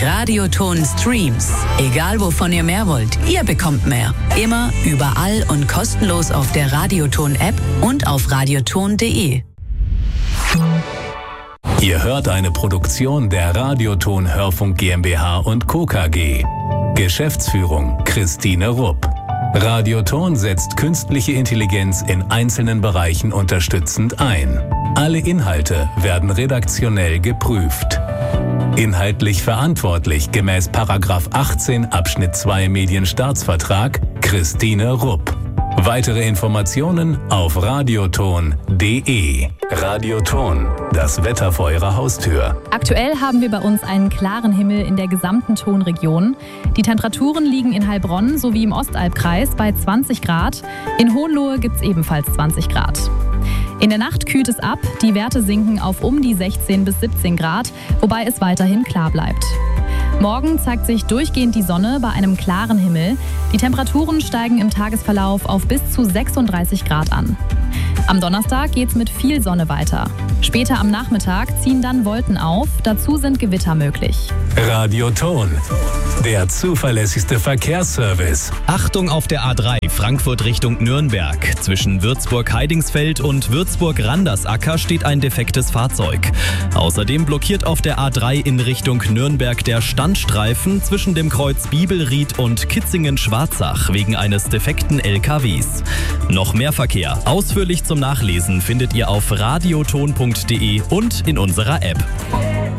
Radioton Streams. Egal wovon ihr mehr wollt, ihr bekommt mehr. Immer, überall und kostenlos auf der Radioton-App und auf radioton.de. Ihr hört eine Produktion der Radioton Hörfunk GmbH und Co. KG. Geschäftsführung Christine Rupp. Radioton setzt künstliche Intelligenz in einzelnen Bereichen unterstützend ein. Alle Inhalte werden redaktionell geprüft. Inhaltlich verantwortlich gemäß § 18 Abschnitt 2 Medienstaatsvertrag Christine Rupp. Weitere Informationen auf radioton.de. Radioton, das Wetter vor Ihrer Haustür. Aktuell haben wir bei uns einen klaren Himmel in der gesamten Tonregion. Die Temperaturen liegen in Heilbronn sowie im Ostalbkreis bei 20 Grad. In Hohenlohe gibt es ebenfalls 20 Grad. In der Nacht kühlt es ab, die Werte sinken auf um die 16 bis 17 Grad, wobei es weiterhin klar bleibt. Morgen zeigt sich durchgehend die Sonne bei einem klaren Himmel. Die Temperaturen steigen im Tagesverlauf auf bis zu 36 Grad an. Am Donnerstag geht's mit viel Sonne weiter. Später am Nachmittag ziehen dann Wolken auf, dazu sind Gewitter möglich. Radioton, der zuverlässigste Verkehrsservice. Achtung auf der A3 Frankfurt Richtung Nürnberg. Zwischen Würzburg-Heidingsfeld und Würzburg-Randersacker steht ein defektes Fahrzeug. Außerdem blockiert auf der A3 in Richtung Nürnberg der Standstreifen zwischen dem Kreuz Bibelried und Kitzingen-Schwarzach wegen eines defekten LKWs. Noch mehr Verkehr, ausführlich zum Nachlesen, findet ihr auf radioton.de und in unserer App.